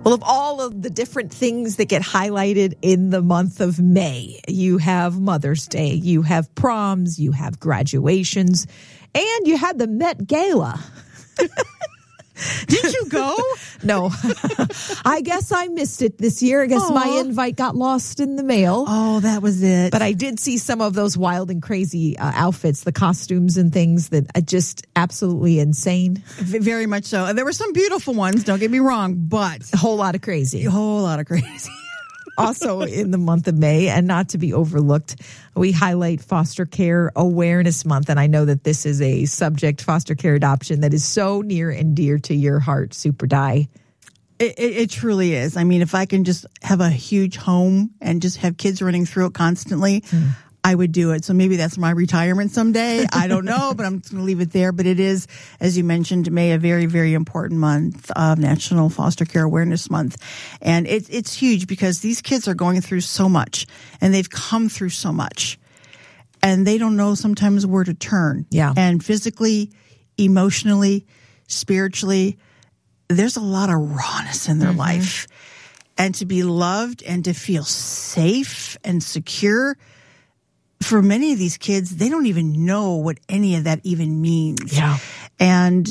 Well, of all of the different things that get highlighted in the month of May, you have Mother's Day, you have proms, you have graduations, and you had the Met Gala. Did you go? No. I guess I missed it this year. I guess my invite got lost in the mail. Oh, that was it. But I did see some of those wild and crazy outfits, the costumes and things that are just absolutely insane. Very much so. There were some beautiful ones, don't get me wrong, but a whole lot of crazy. A whole lot of crazy. Also in the month of May, and not to be overlooked, we highlight Foster Care Awareness Month. And I know that this is a subject, foster care adoption, that is so near and dear to your heart, Super Di. It truly is. I mean, if I can just have a huge home and just have kids running through it constantly, I would do it. So maybe that's my retirement someday. I don't know, but I'm just going to leave it there. But it is, as you mentioned, May, a very, very important month of National Foster Care Awareness Month. And it's huge because these kids are going through so much and they've come through so much and they don't know sometimes where to turn. Yeah. And physically, emotionally, spiritually, there's a lot of rawness in their life. And to be loved and to feel safe and secure, for many of these kids, they don't even know what any of that even means. Yeah. And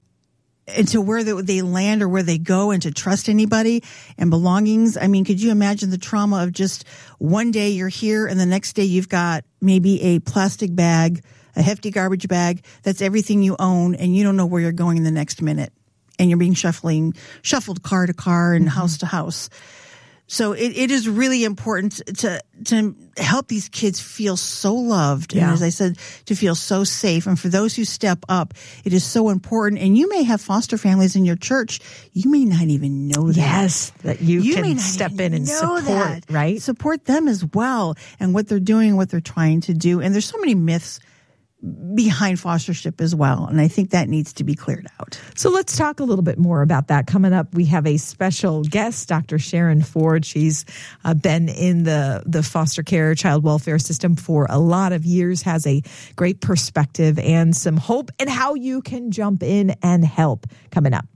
to where they land or where they go and to trust anybody and belongings. I mean, could you imagine the trauma of just one day you're here and the next day you've got maybe a plastic bag, a hefty garbage bag, that's everything you own, and you don't know where you're going in the next minute. And you're being shuffled car to car and house to house. So it is really important to help these kids feel so loved. And as I said, to feel so safe. And for those who step up, it is so important. And you may have foster families in your church. You may not even know that. Yes, that you can step in and support, right? Support them as well and what they're doing, what they're trying to do. And there's so many myths behind fostership as well. And I think that needs to be cleared out. So let's talk a little bit more about that. Coming up, we have a special guest, Dr. Sharon Ford. She's been in the foster care child welfare system for a lot of years, has a great perspective and some hope and how you can jump in and help coming up.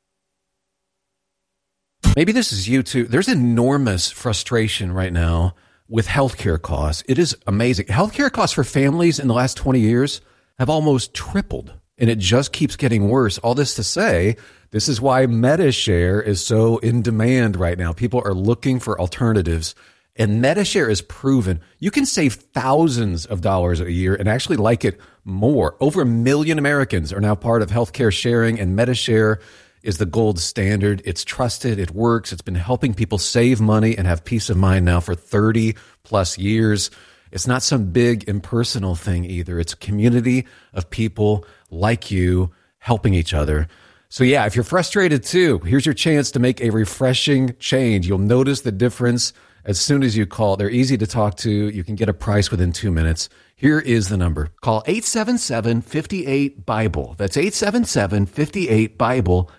Maybe this is you too. There's enormous frustration right now with healthcare costs. It is amazing. Healthcare costs for families in the last 20 years have almost tripled, and it just keeps getting worse. All this to say, this is why MediShare is so in demand right now. People are looking for alternatives, and MediShare is proven. You can save thousands of dollars a year and actually like it more. Over 1 million Americans are now part of healthcare sharing, and MediShare is the gold standard. It's trusted. It works. It's been helping people save money and have peace of mind now for 30 plus years. It's not some big impersonal thing either. It's a community of people like you helping each other. So yeah, if you're frustrated too, here's your chance to make a refreshing change. You'll notice the difference as soon as you call. They're easy to talk to. You can get a price within 2 minutes. Here is the number. Call 877-58-BIBLE. That's 877-58-BIBLE.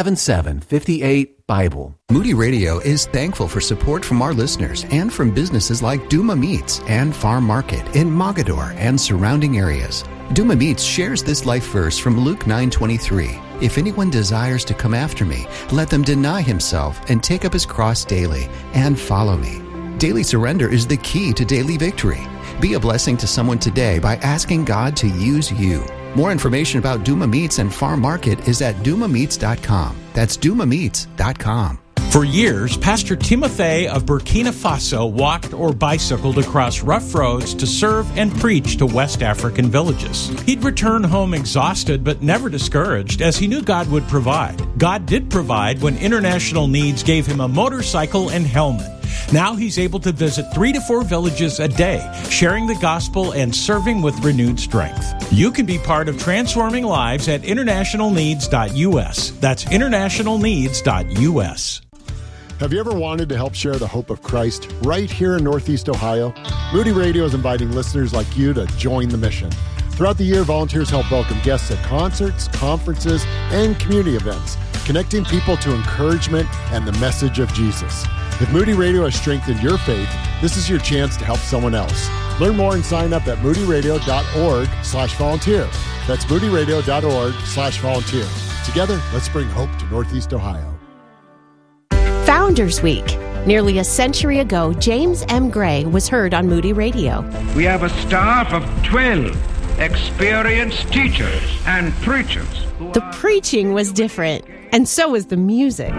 877-58-BIBLE. Moody Radio is thankful for support from our listeners and from businesses like Duma Meats and Farm Market in Mogadore and surrounding areas. Duma Meats shares this life verse from Luke 9:23. If anyone desires to come after me, let them deny himself and take up his cross daily and follow me. Daily surrender is the key to daily victory. Be a blessing to someone today by asking God to use you. More information about Duma Meats and Farm Market is at dumameats.com. That's dumameats.com. For years, Pastor Timothy of Burkina Faso walked or bicycled across rough roads to serve and preach to West African villages. He'd return home exhausted but never discouraged, as he knew God would provide. God did provide when International Needs gave him a motorcycle and helmet. Now he's able to visit 3 to 4 villages a day, sharing the gospel and serving with renewed strength. You can be part of transforming lives at internationalneeds.us. That's internationalneeds.us. Have you ever wanted to help share the hope of Christ right here in Northeast Ohio? Moody Radio is inviting listeners like you to join the mission. Throughout the year, volunteers help welcome guests at concerts, conferences, and community events, connecting people to encouragement and the message of Jesus. If Moody Radio has strengthened your faith, this is your chance to help someone else. Learn more and sign up at moodyradio.org/volunteer. That's moodyradio.org/volunteer. Together, let's bring hope to Northeast Ohio. Founders Week. Nearly a century ago, James M. Gray was heard on Moody Radio. We have a staff of 12 experienced teachers and preachers. The preaching was different, and so was the music.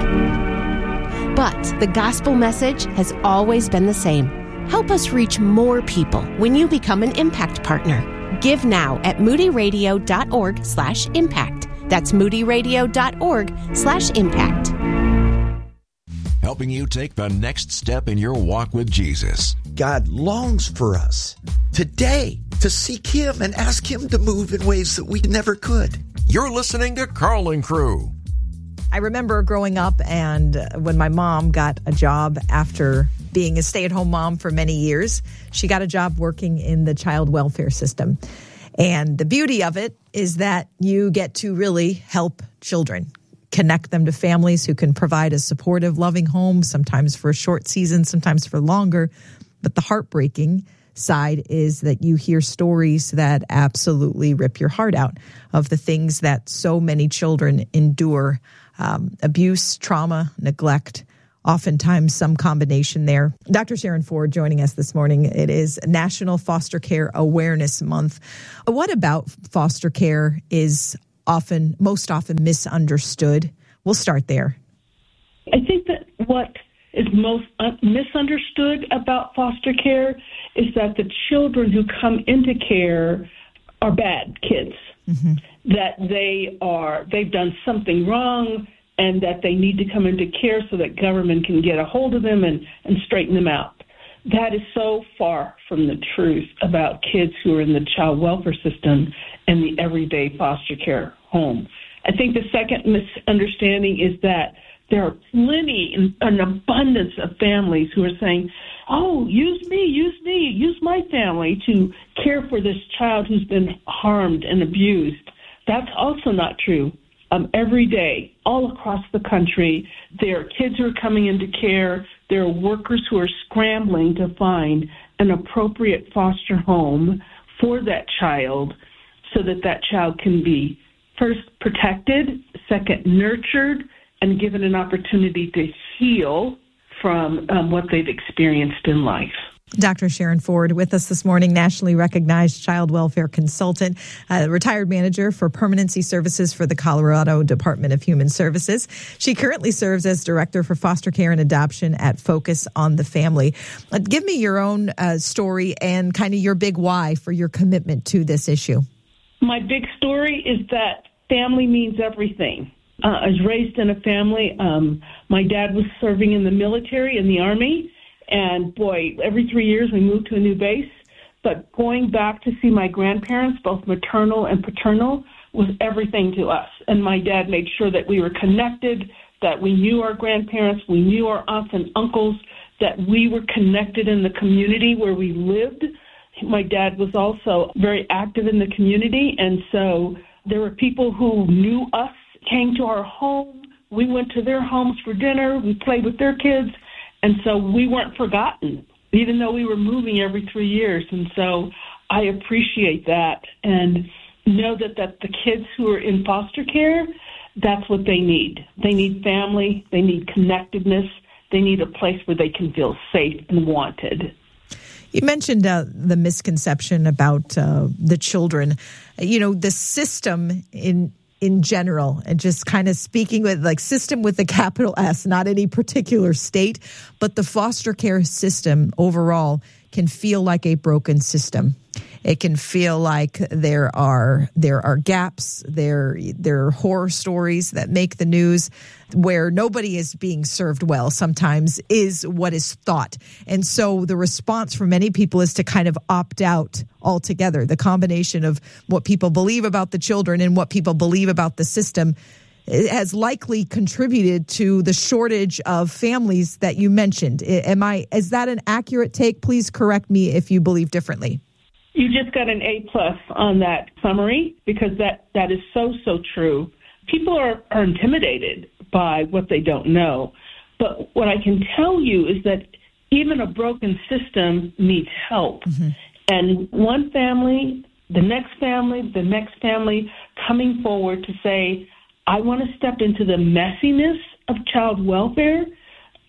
But the gospel message has always been the same. Help us reach more people when you become an Impact Partner. Give now at moodyradio.org/impact. That's moodyradio.org/impact. Helping you take the next step in your walk with Jesus. God longs for us today to seek Him and ask Him to move in ways that we never could. You're listening to Carl & Crew. I remember growing up, and when my mom got a job after being a stay-at-home mom for many years, she got a job working in the child welfare system. And the beauty of it is that you get to really help children, connect them to families who can provide a supportive, loving home, sometimes for a short season, sometimes for longer. But the heartbreaking side is that you hear stories that absolutely rip your heart out of the things that so many children endure. Abuse, trauma, neglect, oftentimes some combination there. Dr. Sharon Ford joining us this morning. It is National Foster Care Awareness Month. What about foster care is most often misunderstood? We'll start there. I think that what is most misunderstood about foster care is that the children who come into care are bad kids. Mm-hmm. That they've done something wrong and that they need to come into care so that government can get a hold of them and straighten them out. That is so far from the truth about kids who are in the child welfare system and the everyday foster care home. I think the second misunderstanding is that there are an abundance of families who are saying, oh, use my family to care for this child who's been harmed and abused. That's also not true. Every day, all across the country, there are kids who are coming into care. There are workers who are scrambling to find an appropriate foster home for that child so that that child can be first protected, second nurtured, and given an opportunity to heal from what they've experienced in life. Dr. Sharon Ford with us this morning, nationally recognized child welfare consultant, retired manager for permanency services for the Colorado Department of Human Services. She currently serves as director for foster care and adoption at Focus on the Family. Give me your own story and kind of your big why for your commitment to this issue. My big story is that family means everything. I was raised in a family. My dad was serving in the military, in the Army. And boy, every 3 years we moved to a new base. But going back to see my grandparents, both maternal and paternal, was everything to us. And my dad made sure that we were connected, that we knew our grandparents, we knew our aunts and uncles, that we were connected in the community where we lived. My dad was also very active in the community. And so there were people who knew us, came to our home. We went to their homes for dinner. We played with their kids. And so we weren't forgotten, even though we were moving every 3 years. And so I appreciate that and know that the kids who are in foster care, that's what they need. They need family. They need connectedness. They need a place where they can feel safe and wanted. You mentioned the misconception about the children. You know, the system in general, and just kind of speaking with like system with a capital S, not any particular state, but the foster care system overall can feel like a broken system. It can feel like there are gaps, there are horror stories that make the news where nobody is being served well sometimes is what is thought. And so the response from many people is to kind of opt out altogether. The combination of what people believe about the children and what people believe about the system has likely contributed to the shortage of families that you mentioned. Is that an accurate take? Please correct me if you believe differently. You just got an A+ on that summary because that is so true. People are intimidated by what they don't know. But what I can tell you is that even a broken system needs help. Mm-hmm. And one family, the next family coming forward to say, I want to step into the messiness of child welfare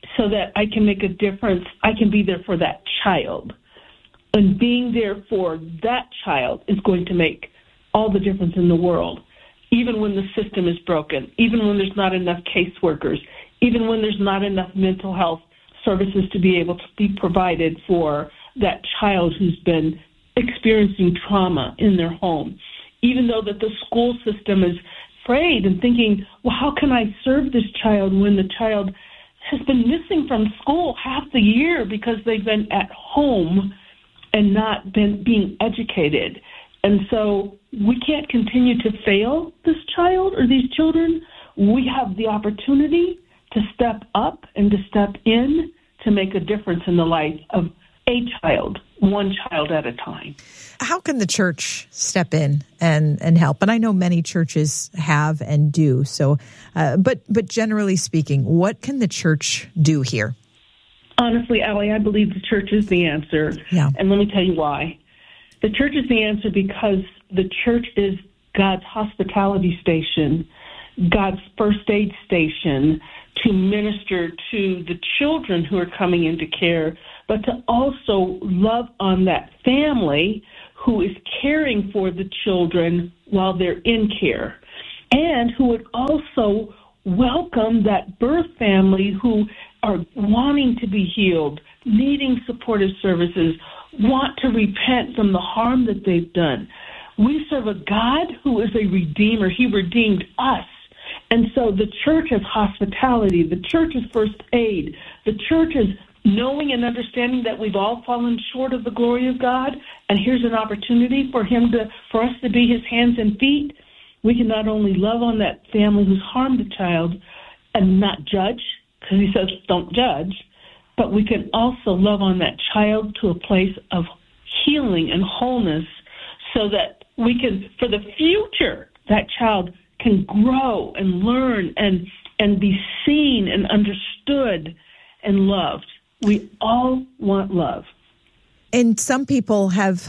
so that I can make a difference. I can be there for that child. And being there for that child is going to make all the difference in the world, even when the system is broken, even when there's not enough caseworkers, even when there's not enough mental health services to be able to be provided for that child who's been experiencing trauma in their home. Even though that the school system is afraid and thinking, well, how can I serve this child when the child has been missing from school half the year because they've been at home and not been being educated. And so we can't continue to fail this child or these children. We have the opportunity to step up and to step in to make a difference in the life of a child, one child at a time. How can the church step in and help? And I know many churches have and do. So, but generally speaking, what can the church do here? Honestly, Allie, I believe the church is the answer. Yeah. And let me tell you why. The church is the answer because the church is God's hospitality station, God's first aid station to minister to the children who are coming into care, but to also love on that family who is caring for the children while they're in care, and who would also welcome that birth family who are wanting to be healed, needing supportive services, want to repent from the harm that they've done. We serve a God who is a redeemer. He redeemed us. And so the church is hospitality. The church is first aid. The church is knowing and understanding that we've all fallen short of the glory of God, and here's an opportunity for for us to be his hands and feet. We can not only love on that family who's harmed a child and not judge, because he says don't judge, but we can also love on that child to a place of healing and wholeness so that we can, for the future, that child can grow and learn and be seen and understood and loved. We all want love. And some people have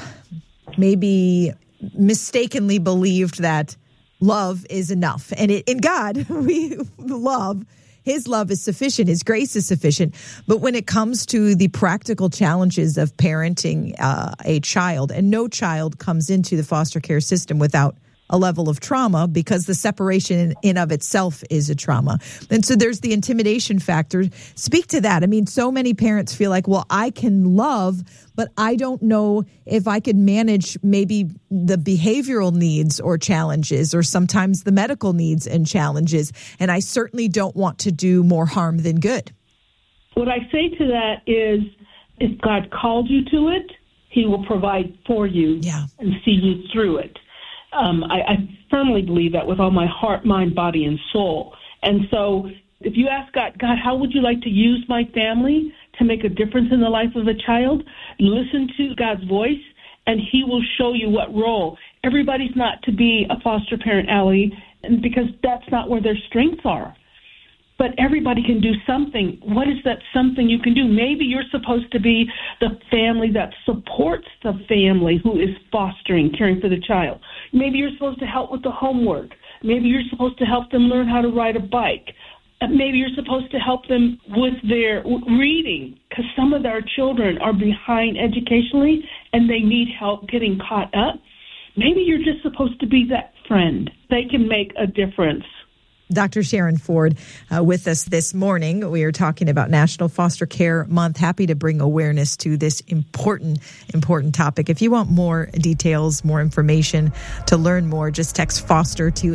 maybe mistakenly believed that love is enough. And in God, we love. His love is sufficient. His grace is sufficient. But when it comes to the practical challenges of parenting a child, and no child comes into the foster care system without a level of trauma, because the separation in of itself is a trauma. And so there's the intimidation factor. Speak to that. I mean, so many parents feel like, well, I can love, but I don't know if I could manage maybe the behavioral needs or challenges, or sometimes the medical needs and challenges. And I certainly don't want to do more harm than good. What I say to that is, if God called you to it, he will provide for you and see you through it. I firmly believe that with all my heart, mind, body, and soul. And so if you ask God, how would you like to use my family to make a difference in the life of a child? Listen to God's voice, and he will show you what role. Everybody's not to be a foster parent, Allie, because that's not where their strengths are. But everybody can do something. What is that something you can do? Maybe you're supposed to be the family that supports the family who is fostering, caring for the child. Maybe you're supposed to help with the homework. Maybe you're supposed to help them learn how to ride a bike. Maybe you're supposed to help them with their reading, because some of our children are behind educationally and they need help getting caught up. Maybe you're just supposed to be that friend. They can make a difference. Dr. Sharon Ford with us this morning. We are talking about National Foster Care Month. Happy to bring awareness to this important topic. If you want more details, more information, to learn more, just text FOSTER to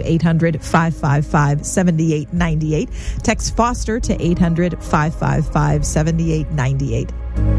800-555-7898. Text FOSTER to 800-555-7898.